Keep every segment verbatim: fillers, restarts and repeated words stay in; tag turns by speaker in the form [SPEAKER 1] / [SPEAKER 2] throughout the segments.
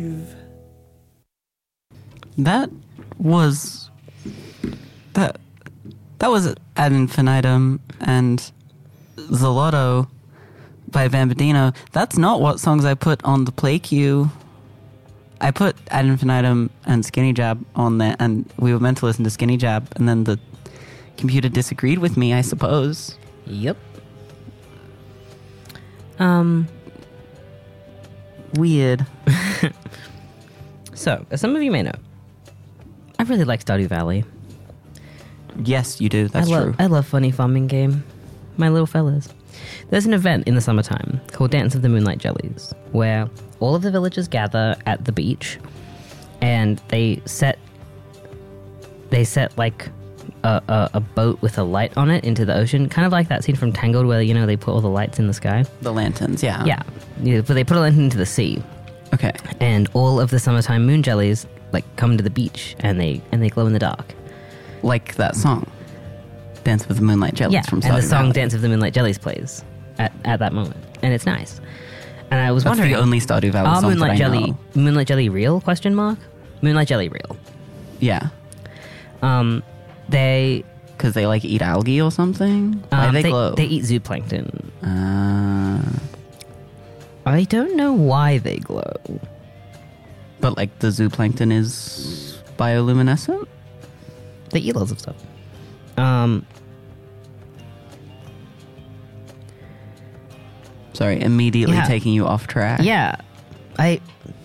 [SPEAKER 1] That was that that was Ad Infinitum and Zolotto by Bambadino. That's not what songs I put on the play queue. I put Ad Infinitum and Skinny Jab on there, and we were meant to listen to Skinny Jab, and then the computer disagreed with me, I suppose.
[SPEAKER 2] Yep. Um.
[SPEAKER 1] Weird.
[SPEAKER 2] So, as some of you may know, I really like Stardew Valley.
[SPEAKER 1] Yes, you do. That's
[SPEAKER 2] I love,
[SPEAKER 1] true.
[SPEAKER 2] I love funny farming game. My little fellas. There's an event in the summertime called Dance of the Moonlight Jellies, where all of the villagers gather at the beach, and they set they set like a, a, a boat with a light on it into the ocean, kind of like that scene from Tangled where, you know, they put all the lights in the sky.
[SPEAKER 1] The lanterns, yeah.
[SPEAKER 2] Yeah, yeah, but they put a lantern into the sea.
[SPEAKER 1] Okay.
[SPEAKER 2] And all of the summertime moon jellies like come to the beach, and they and they glow in the dark.
[SPEAKER 1] Like that song, Dance with the Moonlight Jellies
[SPEAKER 2] Yeah,
[SPEAKER 1] from
[SPEAKER 2] and the
[SPEAKER 1] Stardew
[SPEAKER 2] song
[SPEAKER 1] Valley.
[SPEAKER 2] Dance of the Moonlight Jellies plays at, at that moment, and it's nice. And I was
[SPEAKER 1] That's
[SPEAKER 2] wondering,
[SPEAKER 1] the only Stardew Valley
[SPEAKER 2] are
[SPEAKER 1] song
[SPEAKER 2] Moonlight
[SPEAKER 1] that I
[SPEAKER 2] Jelly
[SPEAKER 1] know.
[SPEAKER 2] Moonlight Jelly real? Question mark. Moonlight Jelly real.
[SPEAKER 1] Yeah.
[SPEAKER 2] Um, they
[SPEAKER 1] Because they like eat algae or something? Why
[SPEAKER 2] um,
[SPEAKER 1] they,
[SPEAKER 2] they
[SPEAKER 1] glow?
[SPEAKER 2] they eat zooplankton.
[SPEAKER 1] Uh,
[SPEAKER 2] I don't know why they glow.
[SPEAKER 1] but like the zooplankton is bioluminescent?
[SPEAKER 2] They eat lots of stuff. Um,
[SPEAKER 1] Sorry, immediately
[SPEAKER 2] Yeah.
[SPEAKER 1] taking you off track.
[SPEAKER 2] yeah, I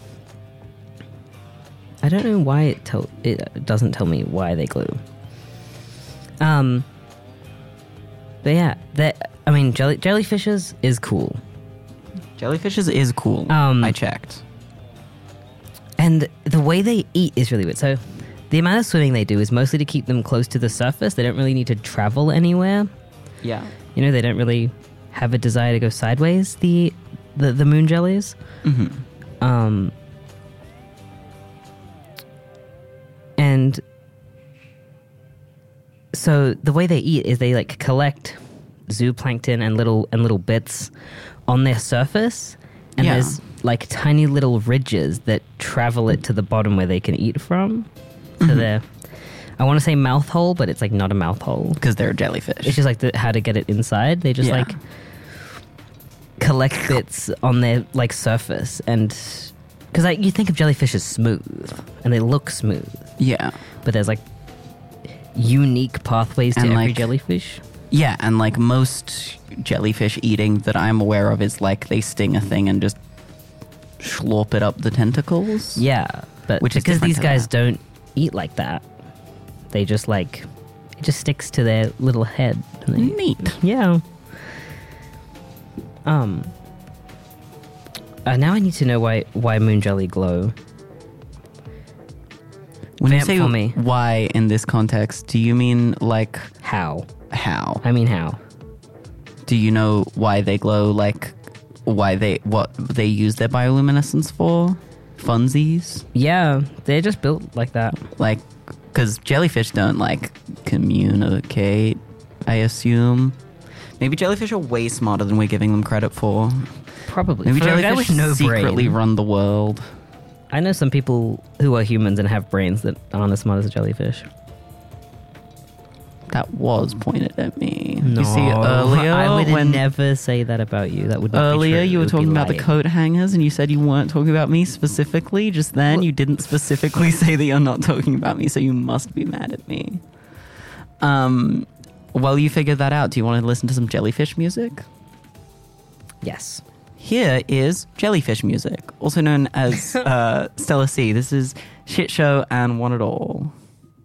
[SPEAKER 2] I don't know why it tell it doesn't tell me why they glow. Um, but yeah, that I mean, jelly jellyfishes is cool.
[SPEAKER 1] Jellyfishes is cool.
[SPEAKER 2] Um,
[SPEAKER 1] I checked.
[SPEAKER 2] And the way they eat is really weird. So the amount of swimming they do is mostly to keep them close to the surface. They don't really need to travel anywhere.
[SPEAKER 1] Yeah.
[SPEAKER 2] You know, they don't really have a desire to go sideways, the the, the moon jellies.
[SPEAKER 1] Mm-hmm.
[SPEAKER 2] Um, and so the way they eat is they like collect zooplankton and little and little bits on their surface, and
[SPEAKER 1] Yeah.
[SPEAKER 2] there's like tiny little ridges that travel it to the bottom where they can eat from. To
[SPEAKER 1] Mhm.
[SPEAKER 2] their, I want to say mouth hole, but it's like not a mouth hole.
[SPEAKER 1] Because they're a jellyfish.
[SPEAKER 2] It's just like the, how to get it inside. They just
[SPEAKER 1] Yeah.
[SPEAKER 2] like collect bits on their like surface, and because like you think of jellyfish as smooth and they look smooth,
[SPEAKER 1] Yeah.
[SPEAKER 2] but there's like unique pathways to
[SPEAKER 1] And,
[SPEAKER 2] every
[SPEAKER 1] like-
[SPEAKER 2] jellyfish.
[SPEAKER 1] Yeah, and like most jellyfish eating that I'm aware of is like they sting a thing and just slurp it up the tentacles.
[SPEAKER 2] Yeah, but
[SPEAKER 1] Which is
[SPEAKER 2] because
[SPEAKER 1] different
[SPEAKER 2] these
[SPEAKER 1] to
[SPEAKER 2] guys
[SPEAKER 1] that.
[SPEAKER 2] don't eat like that, they just like it just sticks to their little head. And they,
[SPEAKER 1] Neat.
[SPEAKER 2] Yeah. Um. Uh, now I need to know why why moon jelly glow.
[SPEAKER 1] When you
[SPEAKER 2] Vamp
[SPEAKER 1] say
[SPEAKER 2] for me.
[SPEAKER 1] why in this context, do you mean like
[SPEAKER 2] How?
[SPEAKER 1] how?
[SPEAKER 2] I mean how?
[SPEAKER 1] Do you know why they glow? Like why they what they use their bioluminescence for? Funsies?
[SPEAKER 2] Yeah, they're just built like that.
[SPEAKER 1] Like because jellyfish don't like communicate, I assume. Maybe jellyfish are way smarter than we're giving them credit for.
[SPEAKER 2] Probably.
[SPEAKER 1] Maybe
[SPEAKER 2] For a guy
[SPEAKER 1] jellyfish
[SPEAKER 2] with no
[SPEAKER 1] secretly
[SPEAKER 2] brain.
[SPEAKER 1] run the world.
[SPEAKER 2] I know some people who are humans and have brains that aren't as smart as a jellyfish.
[SPEAKER 1] That was pointed at me.
[SPEAKER 2] No,
[SPEAKER 1] You see earlier
[SPEAKER 2] I would
[SPEAKER 1] when
[SPEAKER 2] never say that about you. That would not be
[SPEAKER 1] earlier
[SPEAKER 2] true.
[SPEAKER 1] you
[SPEAKER 2] It
[SPEAKER 1] were
[SPEAKER 2] would be
[SPEAKER 1] talking about the
[SPEAKER 2] lying.
[SPEAKER 1] coat hangers and you said you weren't talking about me specifically. Just then you didn't specifically say that you're not talking about me, so you must be mad at me. Um, while you figure that out, do you want to listen to some jellyfish music?
[SPEAKER 2] Yes.
[SPEAKER 1] Here is jellyfish music, also known as uh, Stella C. This is Shit Show and One It All.